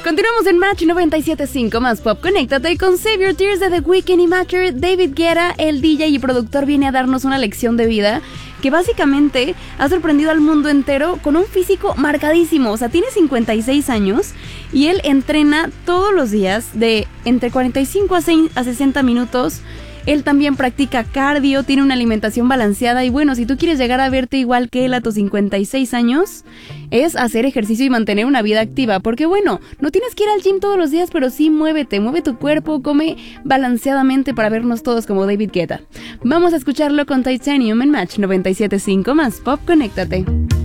Continuamos en Match 97.5 más Pop. Conéctate con Save Your Tears de The Weeknd y Matcher. David Guetta, el DJ y productor, viene a darnos una lección de vida que básicamente ha sorprendido al mundo entero con un físico marcadísimo. O sea, tiene 56 años y él entrena todos los días de entre 45 a 60 minutos. Él también practica cardio, tiene una alimentación balanceada y bueno, si tú quieres llegar a verte igual que él a tus 56 años, es hacer ejercicio y mantener una vida activa. Porque bueno, no tienes que ir al gym todos los días, pero sí mueve tu cuerpo, come balanceadamente para vernos todos como David Guetta. Vamos a escucharlo con Titanium en Match 97.5 más Pop. Conéctate.